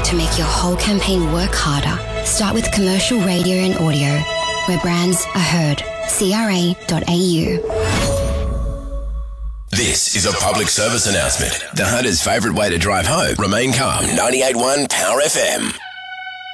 to make your whole campaign work harder, start with commercial radio and audio, where brands are heard. CRA.au. This is a public service announcement. The Hunter's favourite way to drive home. Remain calm. 98.1 Power FM.